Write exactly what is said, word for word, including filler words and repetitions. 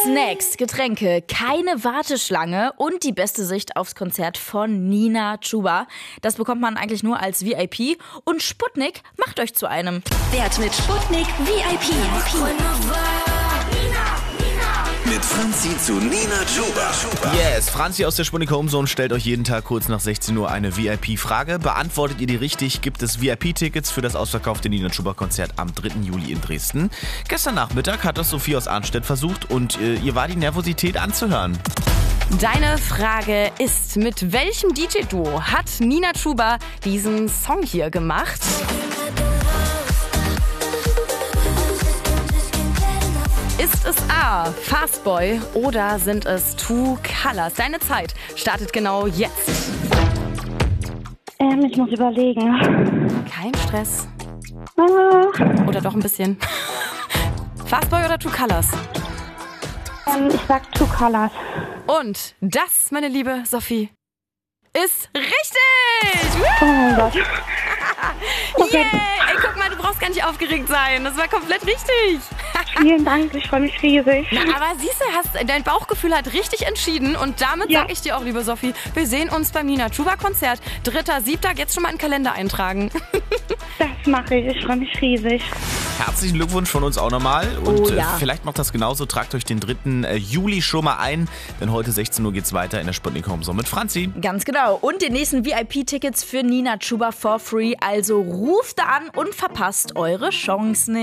Snacks, Getränke, keine Warteschlange und die beste Sicht aufs Konzert von Nina Chuba. Das bekommt man eigentlich nur als V I P. Und Sputnik macht euch zu einem. Wert mit Sputnik V I P. Mit Franzi zu Nina Chuba. Yes, Franzi aus der Sputnik Homezone stellt euch jeden Tag kurz nach sechzehn Uhr eine V I P-Frage. Beantwortet ihr die richtig, gibt es V I P-Tickets für das ausverkaufte Nina Chuba-Konzert am dritten Juli in Dresden. Gestern Nachmittag hat das Sophie aus Arnstedt versucht und äh, ihr war die Nervosität anzuhören. Deine Frage ist, mit welchem D J-Duo hat Nina Chuba diesen Song hier gemacht? Ist es A, Fastboy oder sind es Two Colors? Deine Zeit startet genau jetzt. Ähm, ich muss überlegen. Kein Stress. Ah, Oder doch ein bisschen. Fastboy oder Two Colors? ähm, ich sag Two Colors. Und das, meine liebe Sophie, ist richtig! Oh mein Gott. Yeah! Ey, guck mal, du brauchst gar nicht aufgeregt sein. Das war komplett richtig. Vielen Dank, ich freue mich riesig. Na, aber siehst du, hast, dein Bauchgefühl hat richtig entschieden. Und damit Ja. sag ich dir auch, liebe Sophie, wir sehen uns beim Nina Chuba Konzert. dritter siebter Jetzt schon mal in den Kalender eintragen. Das mache ich, ich freue mich riesig. Herzlichen Glückwunsch von uns auch nochmal. Und Oh ja. äh, vielleicht macht das genauso. Tragt euch den dritten Juli schon mal ein. Denn heute sechzehn Uhr geht's weiter in der Sputnik Homezone mit Franzi. Ganz genau. Und die nächsten V I P-Tickets für Nina Chuba for free. Also ruft da an und verpasst eure Chancen.